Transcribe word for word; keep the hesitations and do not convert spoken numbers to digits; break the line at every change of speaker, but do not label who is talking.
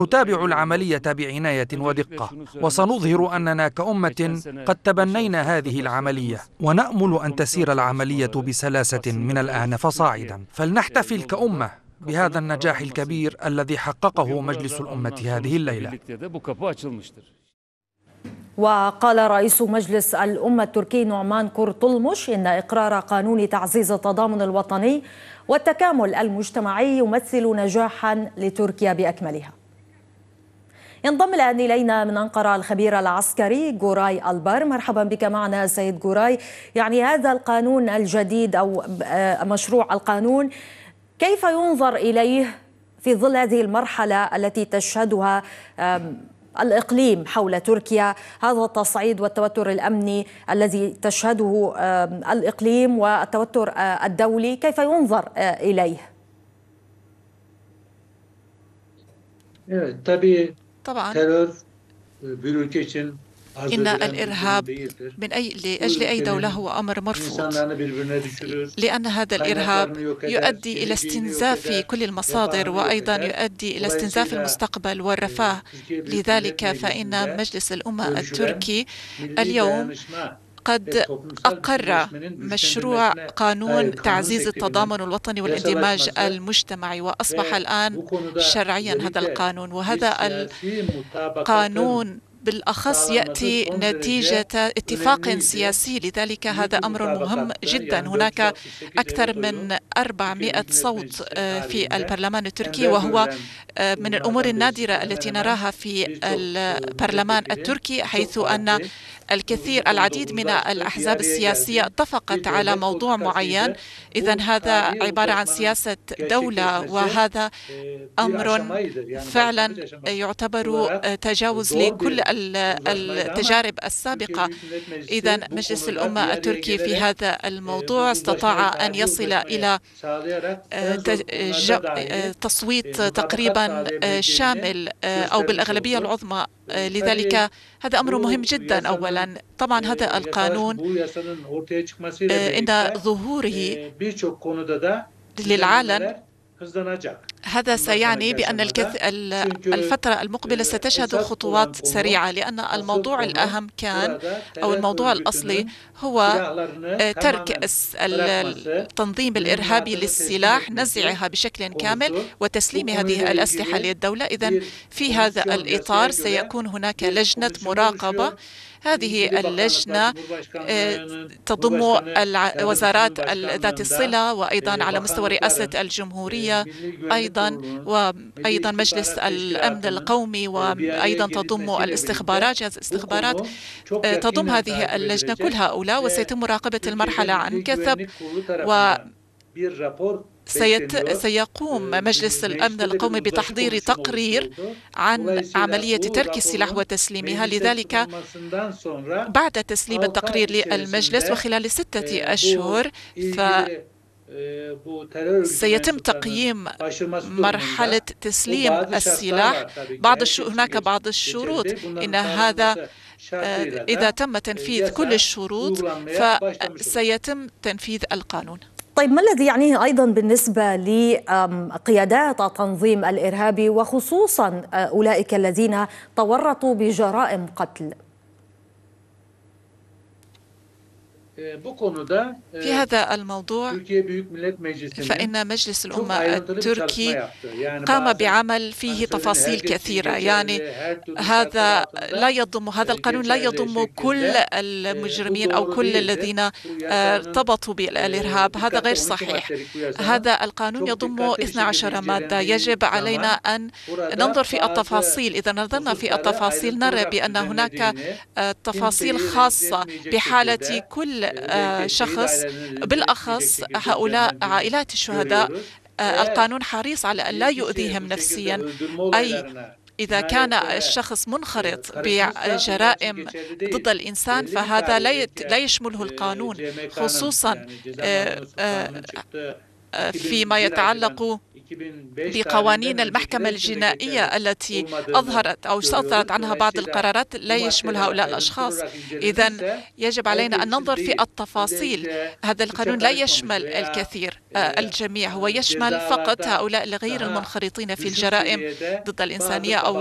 نتابع العملية بعناية ودقة، وسنظهر أننا كأمة قد تبنينا هذه العملية، ونأمل أن تسير العملية بسلاسة من الآن فصاعدا، فلنحتفل كأمة بهذا النجاح الكبير الذي حققه مجلس الأمة هذه الليلة.
وقال رئيس مجلس الأمة التركي نعمان كورتولموش إن إقرار قانون تعزيز التضامن الوطني والتكامل المجتمعي يمثل نجاحا لتركيا بأكملها. ينضم الآن إلينا من أنقرة الخبير العسكري جوراي ألبر. مرحبا بك معنا سيد جوراي. يعني هذا القانون الجديد أو مشروع القانون كيف ينظر إليه في ظل هذه المرحلة التي تشهدها الإقليم حول تركيا، هذا التصعيد والتوتر الأمني الذي تشهده الإقليم والتوتر الدولي، كيف ينظر إليه؟
طبعا إن الإرهاب من أي لأجل أي دولة هو أمر مرفوض، لأن هذا الإرهاب يؤدي إلى استنزاف كل المصادر وأيضا يؤدي إلى استنزاف المستقبل والرفاه. لذلك فإن مجلس الأمة التركي اليوم قد أقر مشروع قانون تعزيز التضامن الوطني والاندماج المجتمعي، وأصبح الآن شرعيا هذا القانون. وهذا القانون بالأخص يأتي نتيجة اتفاق سياسي، لذلك هذا أمر مهم جدا. هناك أكثر من أربعمائة صوت في البرلمان التركي، وهو من الأمور النادرة التي نراها في البرلمان التركي، حيث أن الكثير العديد من الأحزاب السياسية اتفقت على موضوع معين. إذن هذا عبارة عن سياسة دولة، وهذا أمر فعلا يعتبر تجاوز لكل التجارب السابقة. إذن مجلس الأمة التركي في هذا الموضوع استطاع أن يصل إلى تصويت تقريبا شامل أو بالأغلبية العظمى. لذلك هذا أمر مهم جدا. أولا طبعا هذا القانون إن ظهوره للعالم هذا سيعني بأن الفترة المقبلة ستشهد خطوات سريعة، لأن الموضوع الأهم كان أو الموضوع الأصلي هو ترك التنظيم الإرهابي للسلاح، نزعها بشكل كامل وتسليم هذه الأسلحة للدولة. إذن في هذا الإطار سيكون هناك لجنة مراقبة. هذه اللجنة تضم وزارات ذات الصلة، وأيضا على مستوى رئاسة الجمهورية أيضا، وأيضا مجلس الأمن القومي، وأيضا تضم الاستخبارات، جهاز الاستخبارات تضم هذه اللجنة كل هؤلاء، وسيتم مراقبة المرحلة عن كثب. و سيت... سيقوم مجلس الأمن القومي بتحضير تقرير عن عملية ترك السلاح وتسليمها. لذلك بعد تسليم التقرير للمجلس وخلال ستة أشهر ف سيتم تقييم مرحلة تسليم السلاح. بعض الش... هناك بعض الشروط، إن هذا إذا تم تنفيذ كل الشروط فسيتم تنفيذ القانون.
طيب ما الذي يعنيه أيضا بالنسبة لقيادات التنظيم الإرهابي، وخصوصا أولئك الذين تورطوا بجرائم قتل؟
في هذا الموضوع فإن مجلس الأمة التركي قام بعمل فيه تفاصيل كثيرة. يعني هذا لا يضم هذا القانون لا يضم كل المجرمين أو كل الذين ارتبطوا بالإرهاب، هذا غير صحيح. هذا القانون يضم اثنتي عشرة مادة. يجب علينا أن ننظر في التفاصيل. إذا نظرنا في التفاصيل نرى بأن هناك تفاصيل خاصة بحالة كل شخص، بالأخص هؤلاء عائلات الشهداء. القانون حريص على أن لا يؤذيهم نفسيا، أي إذا كان الشخص منخرط بجرائم ضد الإنسان فهذا لا يشمله القانون، خصوصا فيما يتعلق بقوانين المحكمة الجنائية التي أظهرت أو صدرت عنها بعض القرارات لا يشمل هؤلاء الأشخاص. إذن يجب علينا أن ننظر في التفاصيل. هذا القانون لا يشمل الكثير الجميع، هو يشمل فقط هؤلاء الغير المنخرطين في الجرائم ضد الإنسانية أو